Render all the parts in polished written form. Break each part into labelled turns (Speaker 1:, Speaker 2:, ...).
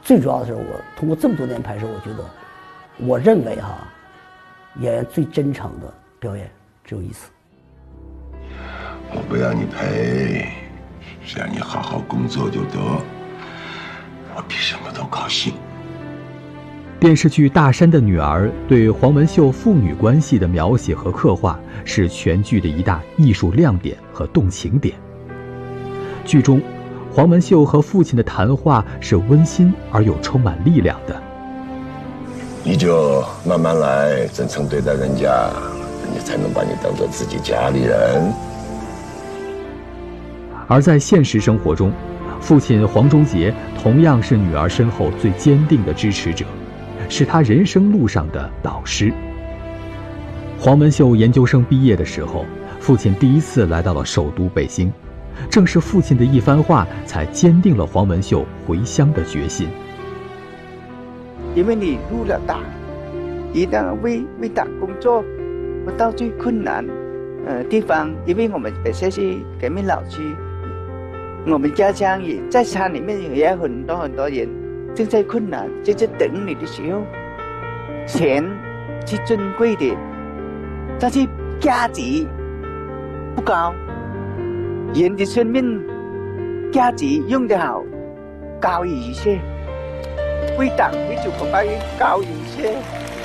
Speaker 1: 最主要的是，我通过这么多年拍摄，我觉得，我认为演员最真诚的表演只有一次。
Speaker 2: 我不要你赔，只要你好好工作就得，我比什么都高兴。
Speaker 3: 电视剧《大山的女儿》对黄文秀父女关系的描写和刻画是全剧的一大艺术亮点和动情点。剧中，黄文秀和父亲的谈话是温馨而又充满力量的。
Speaker 2: 你就慢慢来，真诚对待人家，人家才能把你当做自己家里人。
Speaker 3: 而在现实生活中，父亲黄忠杰同样是女儿身后最坚定的支持者，是她人生路上的导师。黄文秀研究生毕业的时候，父亲第一次来到了首都北京，正是父亲的一番话才坚定了黄文秀回乡的决心。
Speaker 4: 因为你入了党，一旦为党工作，不到最困难地方，因为我们本身是革命老区，我们家乡也在山里面也有很多人正在困难，正在等你的时候，钱是珍贵的，但是价值不高。人的生命价值用得好，高于一切。为党为祖国发言高于一切。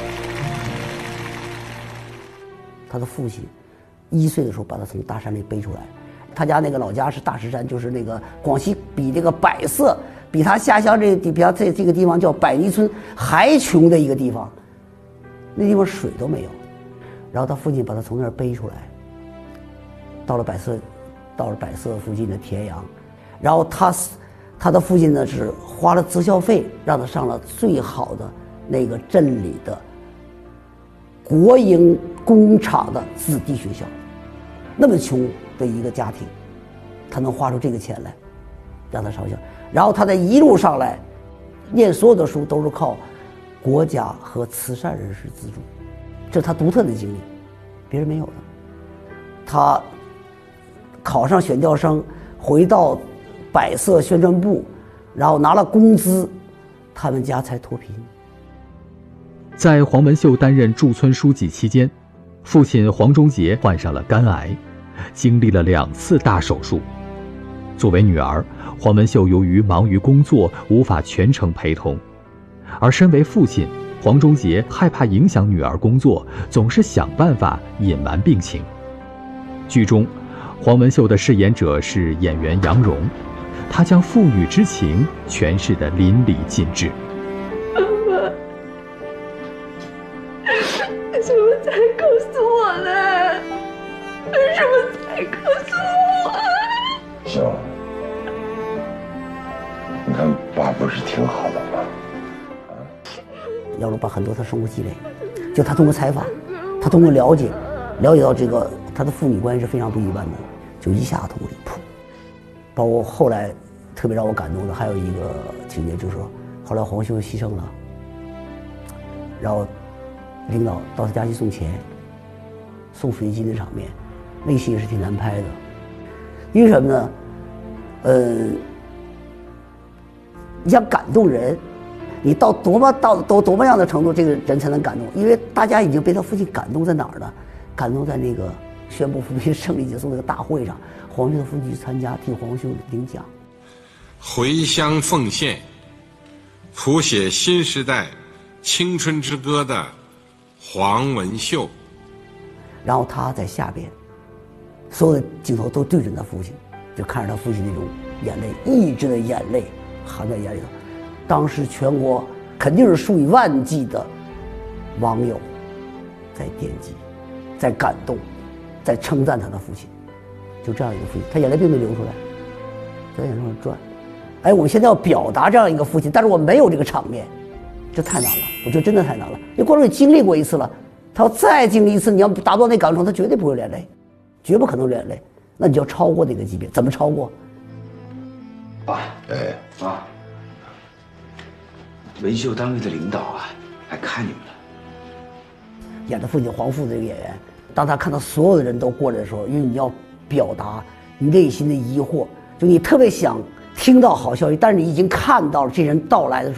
Speaker 1: 他的父亲1岁的时候把他从大山里背出来，他家那个老家是大石山，就是那个广西比这个百色，比他下乡比他这个地方叫百泥村还穷的一个地方，那地方水都没有。然后他父亲把他从那儿背出来，到了百色附近的田阳，然后他的父亲呢是花了择校费让他上了最好的那个镇里的国营工厂的子弟学校。那么穷的一个家庭，他能花出这个钱来让他上校，然后他在一路上来念所有的书都是靠国家和慈善人士资助，这是他独特的经历，别人没有的。他考上选调生，回到百色宣传部，然后拿了工资，他们家才脱贫。
Speaker 3: 在黄文秀担任驻村书记期间，父亲黄忠杰患上了肝癌，经历了2次大手术。作为女儿，黄文秀由于忙于工作无法全程陪同，而身为父亲，黄忠杰害怕影响女儿工作，总是想办法隐瞒病情。剧中，黄文秀的饰演者是演员杨蓉，她将父女之情诠释得淋漓尽致。
Speaker 5: 妈妈，为什么才告诉我呢？为什么才告诉我？
Speaker 2: 秀，你看爸不是挺好的吗？
Speaker 1: 杨蓉把很多他生活积累，就他通过采访，他通过了解到这个他的父女关系是非常不一般的，就一下通过里扑。包括后来特别让我感动的还有一个情节，就是说后来黄文秀牺牲了，然后领导到他家去送钱，送抚恤金的场面，那戏也是挺难拍的。因为什么呢？你想感动人，你到多么样的程度，这个人才能感动？因为大家已经被他父亲感动在哪儿呢？感动在那个宣布扶贫胜利结束那个大会上，黄文秀的父亲去参加，替黄文秀领奖。
Speaker 6: 回乡奉献，谱写新时代青春之歌的黄文秀。
Speaker 1: 然后他在下边，所有的镜头都对准他父亲，就看着他父亲那种眼泪，抑制的眼泪含在眼里头。当时全国肯定是数以万计的网友在点击，在感动，在称赞他的父亲。就这样一个父亲，他眼泪并没流出来，在眼上转。哎，我们现在要表达这样一个父亲，但是我没有这个场面，这太难了，我觉得真的太难了。因为观众也经历过一次了，他要再经历一次，你要达到那感动，他绝对不会流眼泪，绝不可能流眼泪。那你就要超过那个级别，怎么超过？
Speaker 7: 爸，妈，文秀单位的领导啊，来看你们了。
Speaker 1: 演的父亲黄父这个演员，当他看到所有的人都过来的时候，因为你要表达你内心的疑惑，就你特别想听到好消息，但是你已经看到了这人到来的时候。